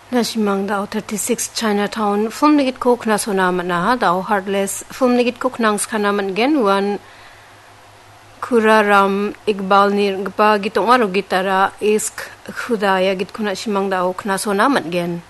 Nashimang dao 36 Chinatown film nigit ko kna sona mana dao Heartless film nigit ko knang skana man gen wan Kuraram Iqbal nir gpa gitong aro gitara isk khudaya git kuna shimang dao kna sona man gen